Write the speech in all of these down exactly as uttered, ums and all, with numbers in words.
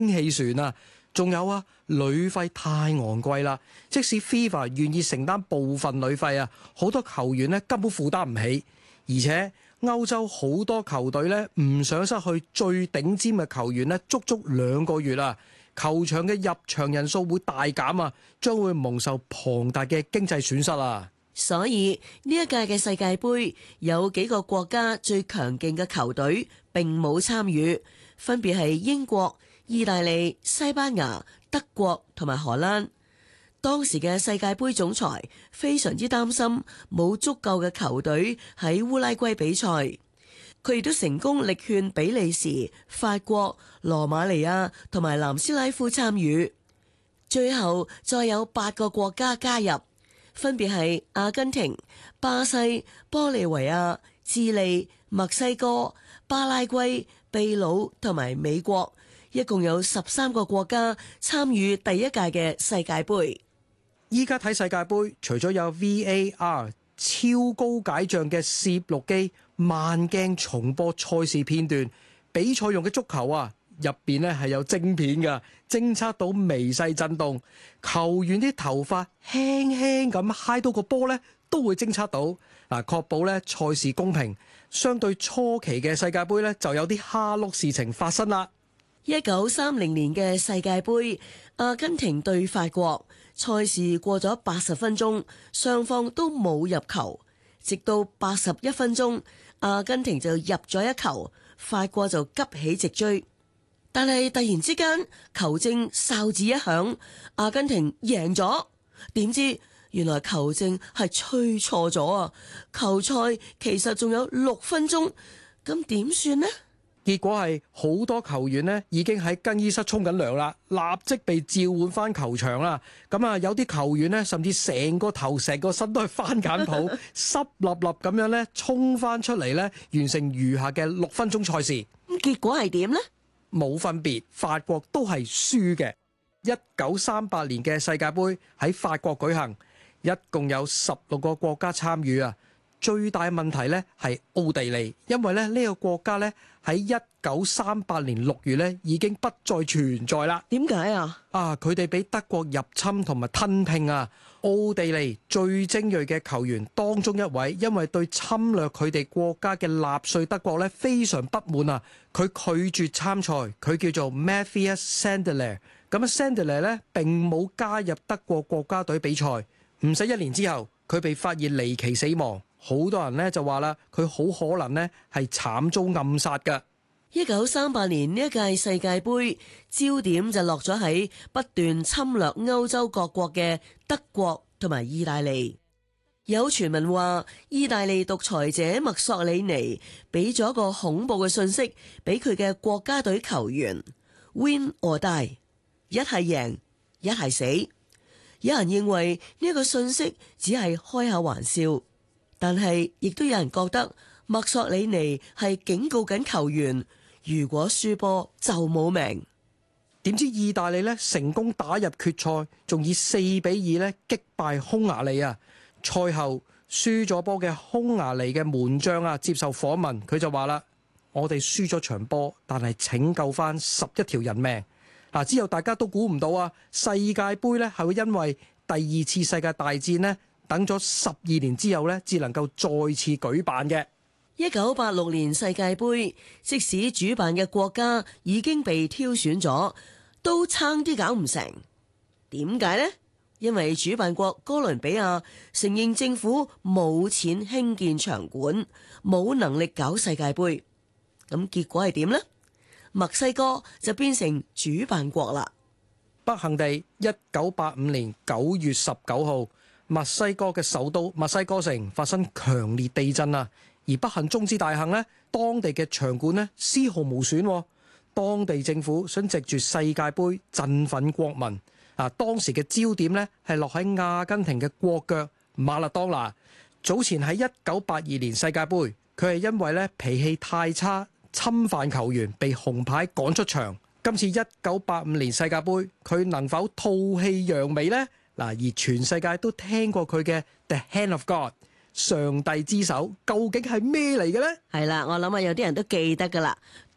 氣船啊，仲有啊，旅費太昂貴啦。即使 FIFA 願意承擔部分旅費啊，好多球員呢根本負擔唔起。而且歐洲好多球隊呢唔想失去最頂尖嘅球員呢，足足兩個月啊，球場嘅入場人數會大減啊，將會蒙受龐大嘅經濟損失啊。 所以呢一屆嘅世界盃有幾個國家最強勁嘅球隊並冇參與，分別係英國、意大利、西班牙、德國同埋荷蘭。當時嘅世界盃總裁非常之擔心冇足夠嘅球隊喺烏拉圭比賽，佢亦都成功力勸比利時、法國、羅馬尼亞同埋南斯拉夫參與，最後再有八個國家加入，分別係阿根廷、巴西、玻利維亞、智利、墨西哥、巴拉圭、秘魯同埋美國，一共有十三個國家參與第一屆嘅世界盃。 依家睇世界盃，除咗有 V A R 超高解像嘅攝錄機、慢鏡重播賽事片段，比賽用嘅足球啊，入邊咧係有晶片㗎，偵測到微細震動，球員啲頭髮輕輕咁揩到個波咧，都會偵測到。嗱，確保咧賽事公平。相對初期嘅世界盃咧，就有啲蝦碌事情發生啦。 一九三零年嘅世界盃，阿根廷對法國，賽事過咗八十分鐘，雙方都冇入球，直到八十一分鐘，阿根廷就入咗一球，法國就急起直追。但係突然之間，球證哨子一響，阿根廷贏咗。點知原來球證係吹錯咗啊！球賽其實仲有六分鐘，咁點算呢？ 結果係好多球員呢已經喺更衣室沖緊涼啦，立即被召喚翻球場啦。咁啊，有啲球員呢甚至成個頭、成個身都係番梘泡，濕立立咁樣呢沖翻出嚟呢，完成餘下嘅六分鐘賽事。 咁結果係點呢？ 冇分別，法國都係輸嘅。一九三八年嘅世界盃喺法國舉行，一共有十六個國家參與啊。最大問題咧係奧地利，因為咧呢個國家咧喺一九三八年六月咧已經不再存在啦。 點解啊？ 啊，佢哋俾德國入侵同埋吞併啊！奧地利最精銳嘅球員當中一位，因為對侵略佢哋國家嘅納粹德國咧非常不滿啊，佢拒絕參賽，佢叫做 Matthias Sandler。咁啊 Sandler 咧並冇加入德國國家隊比賽，唔使一年之後，佢被發現離奇死亡。好多人咧就話啦，佢好可能咧係慘遭暗殺㗎。 一九三八年呢一屆世界盃焦點就落咗喺不斷侵略歐洲各國嘅德國同埋意大利。有傳聞話，意大利獨裁者墨索里尼俾咗個恐怖嘅信息俾佢嘅國家隊球員 ：Win or die， 一係贏，一係死。有人認為呢一個信息只係開下玩笑。但係，亦都有人覺得墨索里尼係警告緊球員，如果輸波就冇命。 點知意大利呢成功打入決賽，仲以四比二呢擊敗匈牙利啊！賽後輸咗波嘅匈牙利嘅門將啊接受訪問，佢就話啦：我哋輸咗場波，但係拯救翻十一條人命。嗱，之後大家都估唔到啊，世界盃呢係會因為第二次世界大戰呢。等咗十二年之後呢，至能夠再次舉辦嘅。 一九八六年世界盃，即使主辦嘅國家已經被挑選咗，都差啲搞唔成。點解呢？因為主辦國哥倫比亞承認政府冇錢興建場館，冇能力搞世界盃。咁結果係點呢？墨西哥就變成主辦國啦。 不幸地，一九八五年九月十九號。墨西哥嘅首都墨西哥城發生強烈地震啊！而不幸中之大幸呢，當地嘅場館呢絲毫無損。當地政府想藉住世界盃振奮國民啊！當時嘅焦點呢係落喺阿根廷嘅國腳馬勒當拿。早前喺一九八二年世界盃，佢係因為咧脾氣太差，侵犯球員被紅牌趕出場。今次一九八五年世界盃，佢能否吐氣揚眉呢？嗱，而全世界都聽過佢嘅 The Hand of God， 上帝之手，究竟係咩嚟嘅呢？ 係啦，我諗啊，有啲人都記得噶啦。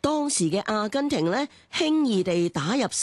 當時嘅阿根廷呢，輕易地打入